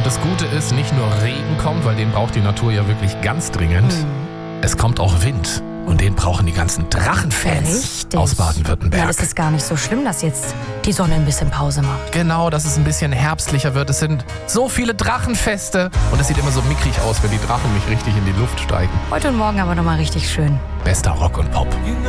Und das Gute ist, nicht nur Regen kommt, weil den braucht die Natur ja wirklich ganz dringend. Es kommt auch Wind. Und den brauchen die ganzen Drachenfans Richtig. aus Baden-Württemberg. Ja, das ist gar nicht so schlimm, dass jetzt die Sonne ein bisschen Pause macht. Genau, dass es ein bisschen herbstlicher wird. Es sind so viele Drachenfeste. Und es sieht immer so mickrig aus, wenn die Drachen nicht richtig in die Luft steigen. Heute und morgen aber nochmal richtig schön. Bester Rock und Pop.